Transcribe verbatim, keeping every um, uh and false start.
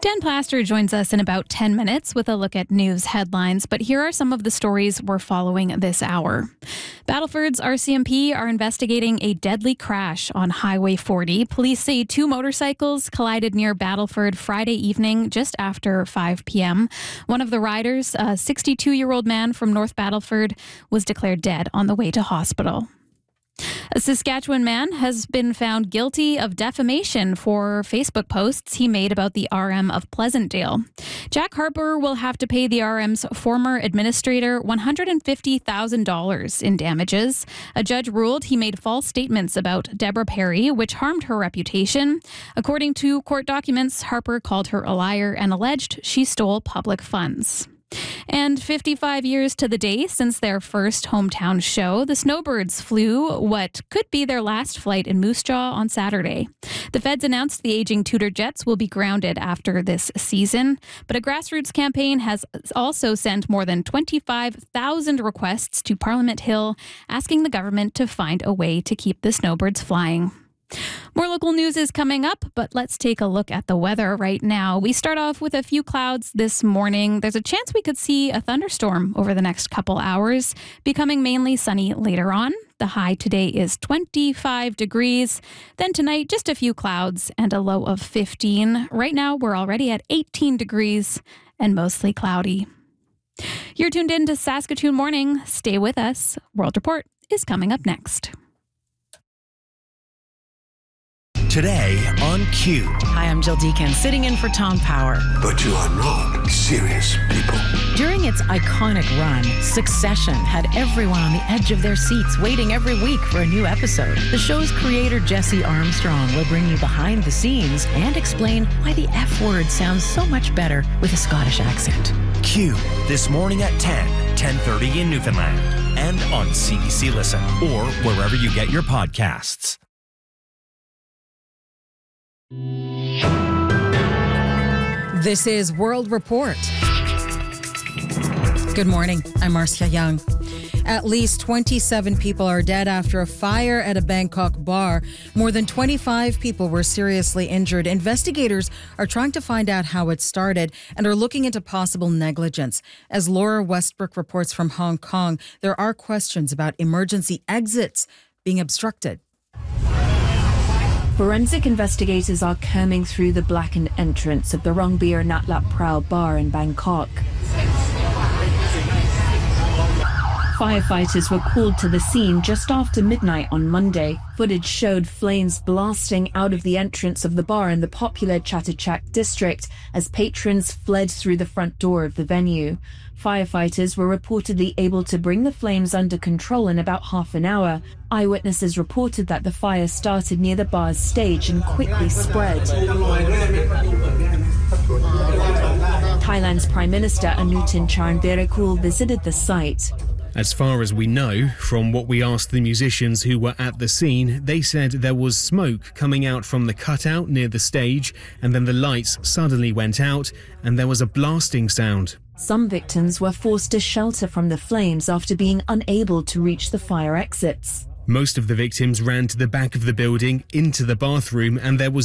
Dan Plaster joins us in about ten minutes with a look at news headlines, but here are some of the stories we're following this hour. Battleford's R C M P are investigating a deadly crash on Highway forty. Police say two motorcycles collided near Battleford Friday evening just after five p.m. One of the riders, a sixty-two-year-old man from North Battleford, was declared dead on the way to hospital. A Saskatchewan man has been found guilty of defamation for Facebook posts he made about the R M of Pleasantdale. Jack Harper will have to pay the R M's former administrator one hundred fifty thousand dollars in damages. A judge ruled he made false statements about Deborah Perry, which harmed her reputation. According to court documents, Harper called her a liar and alleged she stole public funds. And fifty-five years to the day since their first hometown show, the Snowbirds flew what could be their last flight in Moose Jaw on Saturday. The feds announced the aging Tudor jets will be grounded after this season, but a grassroots campaign has also sent more than twenty-five thousand requests to Parliament Hill, asking the government to find a way to keep the Snowbirds flying. More local news is coming up, but let's take a look at the weather right now. We start off with a few clouds this morning. There's a chance we could see a thunderstorm over the next couple hours, becoming mainly sunny later on. The high today is twenty-five degrees. Then tonight, just a few clouds and a low of fifteen. Right now, we're already at eighteen degrees and mostly cloudy. You're tuned in to Saskatoon Morning. Stay with us. World Report is coming up next. Today on Q. Hi, I'm Jill Deacon, sitting in for Tom Power. But you are not serious people. During its iconic run, Succession had everyone on the edge of their seats waiting every week for a new episode. The show's creator, Jesse Armstrong, will bring you behind the scenes and explain why the F word sounds so much better with a Scottish accent. Q, this morning at ten, ten thirty in Newfoundland, and on C B C Listen, or wherever you get your podcasts. This is World Report. Good morning. I'm Marcia Young. At least twenty-seven people are dead after a fire at a Bangkok bar. More than twenty-five people were seriously injured. Investigators are trying to find out how it started and are looking into possible negligence. As Laura Westbrook reports from Hong Kong, there are questions about emergency exits being obstructed. Forensic investigators are combing through the blackened entrance of the Rong Bir Nat Lap Prao bar in Bangkok. Firefighters were called to the scene just after midnight on Monday. Footage showed flames blasting out of the entrance of the bar in the popular Chatuchak district as patrons fled through the front door of the venue. Firefighters were reportedly able to bring the flames under control in about half an hour. Eyewitnesses reported that the fire started near the bar's stage and quickly spread. Thailand's Prime Minister Anutin Charnvirakul visited the site. As far as we know, from what we asked the musicians who were at the scene, they said there was smoke coming out from the cutout near the stage, and then the lights suddenly went out and there was a blasting sound. Some victims were forced to shelter from the flames after being unable to reach the fire exits. Most of the victims ran to the back of the building, into the bathroom, and there was